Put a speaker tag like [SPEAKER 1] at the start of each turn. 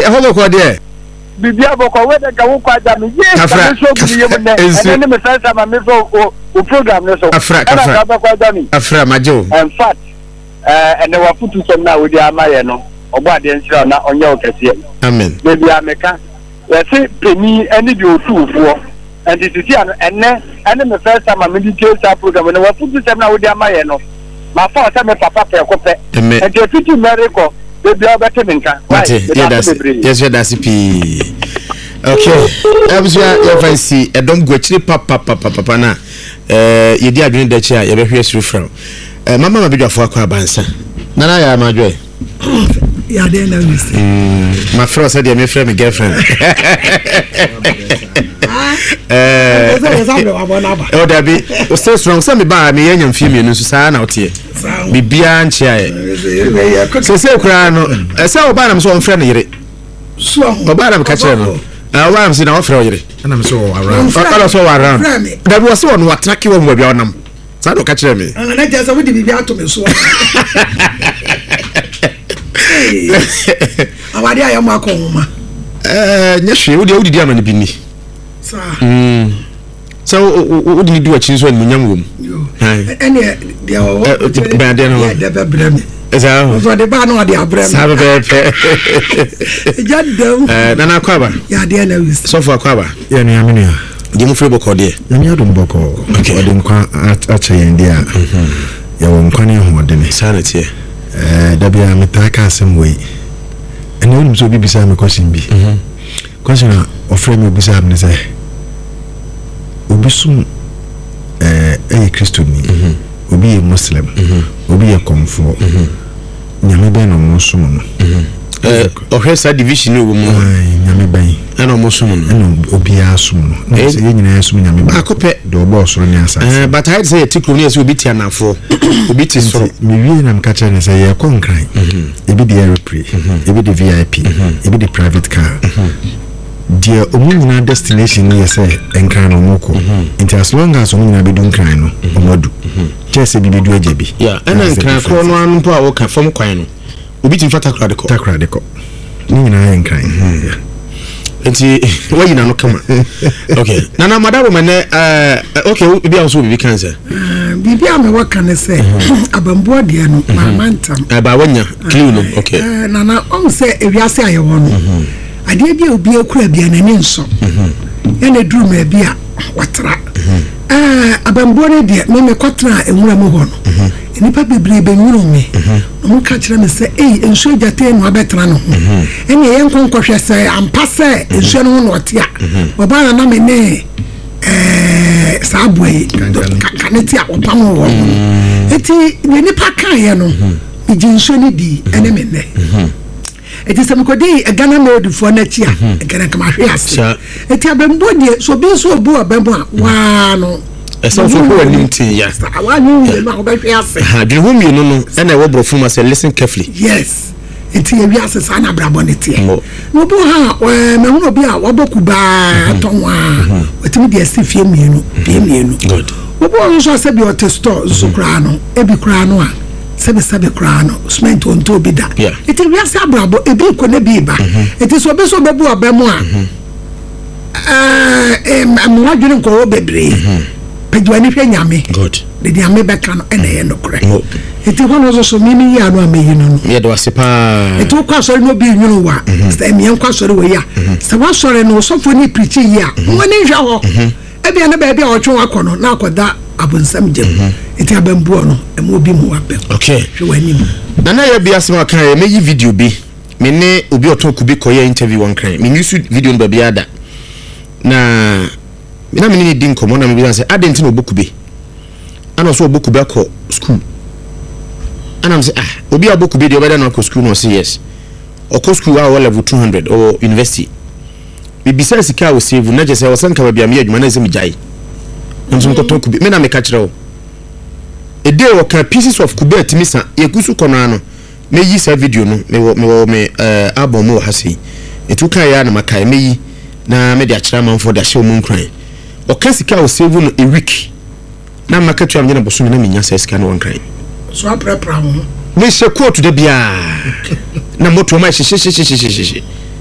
[SPEAKER 1] hobo ko de
[SPEAKER 2] bibia boko we de ka wo kwa jam ye ka so bi ye mun ne me sense ma me so o program no so
[SPEAKER 1] afra majo
[SPEAKER 2] in fact and wa putu som na we di amaye no obo ade nsira na onye okese
[SPEAKER 1] amen
[SPEAKER 2] baby ameka we say peni ani bi otuufo and this is here and me first time me di sa program no wa putu som na we di amaye no ma fa sa me papa pe ko pe and the fitu miracle baby abete minka
[SPEAKER 1] yes that's pi okay abusua ya fancy edom gwachiri papa na yedi adwene da chi a ye behwe suru from mama ma bedwafo akwa abansa nana ya madwe
[SPEAKER 3] ya de na wisi
[SPEAKER 1] my friend said me friend my girlfriend oh dabi o stay strong say me ba me yanyam fie me nso saa na otie bibia nchia ye se kura no se oba na me so on friend yire
[SPEAKER 3] so
[SPEAKER 1] oba na me ka kire no wa am si na ofre oyire na me so around all so around dabi wo se won wa track wo mo bia onam sa do ka kire me
[SPEAKER 3] na je say we di bibia to me so awade ayam akoma
[SPEAKER 1] nyehwe wo di ama ne bini
[SPEAKER 3] sa
[SPEAKER 1] so wo di du achi so an munyam wom
[SPEAKER 3] ene dia wo
[SPEAKER 1] ba de no
[SPEAKER 3] de bebrem
[SPEAKER 1] esa
[SPEAKER 3] so de ba no de abrem
[SPEAKER 1] sa be
[SPEAKER 3] jadam
[SPEAKER 1] nana kwaba
[SPEAKER 3] ya de na wis
[SPEAKER 1] so for kwaba
[SPEAKER 4] ya ne amene ya
[SPEAKER 1] di mu frebo ko de
[SPEAKER 4] ya me adum boko odi nkwa acha yende a ya wo nkwa ne ho de ne
[SPEAKER 1] sanity
[SPEAKER 4] dabia metaka asem wei ene wonu so bibisa me question bi question na ofre me bibisa me say obisum Kristo ni obi ye muslim obi ye komfo nyame ben no musum no
[SPEAKER 1] ohesa division no mu
[SPEAKER 4] nyame ben
[SPEAKER 1] ana musum no
[SPEAKER 4] ana obi asum no na se nyina asum nyame ba
[SPEAKER 1] akope
[SPEAKER 4] do boss ro ni asase
[SPEAKER 1] but I say tikro ni ase obi tia nafo obi ti soro
[SPEAKER 4] me wie na mkacha ne say ye konkran ebi de aeropre ebi de VIP ebi de private car dia omunyina destination ni yese enkran no moko into as long as omunyina be dun kran no omodu chese bi bedu ajebi
[SPEAKER 1] yeah ana enkran kro no anu po a wo ka fom kwan no obi tin fata takra de ko
[SPEAKER 4] ni nyina enkran
[SPEAKER 1] enti wayina no kama okay nana madabo mane okay bi a so bi cancer
[SPEAKER 3] bibi a me waka ne se abambo de no mamantam
[SPEAKER 1] ba wanya clean no okay
[SPEAKER 3] nana on se ewiase ayewo no ade bi obi akura bia na ne nso ene drum bia watra abambo ne de me kwatra enwura mo ho no enipa bebre be nwuru me no ka kire me se enso jate no abetra no ene ye nkonkohwe se ampase enso no no otia oba na me ne sabwe kaneti a opam wo eti nipa kan ye no ejinso ni di ene me ne eti se mkodi Ghana made for na chia Ghana kama hwe ase eti abembo de so bi so obu abembo a wa no
[SPEAKER 1] esa so ko anim tin ya
[SPEAKER 3] wa ni ma ko ba hwe ase
[SPEAKER 1] ha de hu mi no na wo brofo ma say listen carefully
[SPEAKER 3] yes eti ewi ase sa na brabo ne tie no bo ha me hu obi a waboku ba tonwa otimi de ase fie mienu
[SPEAKER 1] good
[SPEAKER 3] wo so se bi o te store so kra no ebi kra no a sebe krano cement on to bida eti wiase abrabo ebi ko na bi ba eti so be so bebu abemu a amwadwene ko wo bebre pejwani hwe nyame
[SPEAKER 1] good
[SPEAKER 3] de nyame beka no ene ye no kre eti hono so mini ya no ameyi no
[SPEAKER 1] ye do asepa
[SPEAKER 3] eti ko asori no bi nwuru wa se mi en ko asori we ya se wa sori no so fo ni preach ya woni hwa ho ebi na ba bi a otwe akono na akoda abonsam jem eti abambuo no emo bi mu abem
[SPEAKER 1] okay
[SPEAKER 3] hwe wani mu
[SPEAKER 1] nana ya bi asema kan ya meyi video bi me ne obi otoku bi koye interview one kan me news video no ba bi ada na me ni din komo na me bi say adent no boku bi ana so boku bi akọ school ana me say obi aboku bi de obeda na akọ school no say yes akọ school a level 200 or university bibisa sika wo save na je say wasanka ba bia me adwuma na se me jai nso nkoto kubi me na me ka kire wo ede wo ka pieces of kubi timisa yekusu kono ano me yi sa video no me album wo hasi etu kan ya na makai me yi na me de akira manfo da hye mu nkran o ka sika wo save no a week na makatu am je na boso na me nya sa sika no nkran
[SPEAKER 3] so aprapra ho
[SPEAKER 1] me she quote de bia na moto ma hye